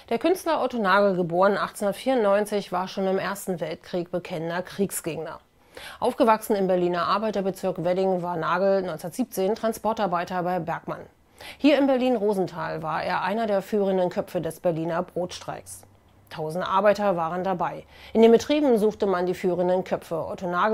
Der Künstler Otto Nagel, geboren 1894, war schon im Ersten Weltkrieg bekennender Kriegsgegner. Aufgewachsen im Berliner Arbeiterbezirk Wedding war Nagel 1917 Transportarbeiter bei Bergmann. Hier in Berlin-Rosenthal war er einer der führenden Köpfe des Berliner Brotstreiks. Tausende Arbeiter waren dabei. In den Betrieben suchte man die führenden Köpfe. Otto Nagel